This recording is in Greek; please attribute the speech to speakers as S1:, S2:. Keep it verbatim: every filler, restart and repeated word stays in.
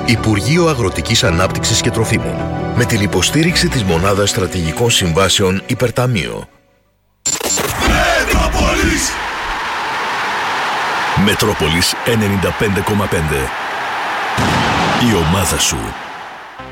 S1: Υπουργείο Αγροτικής Ανάπτυξης και Τροφίμων. Με την υποστήριξη της Μονάδας Στρατηγικών Συμβάσεων Υπερταμείο.
S2: Μετρόπολης.
S3: Μετρόπολης ενενήντα πέντε κόμμα πέντε. Η ομάδα σου.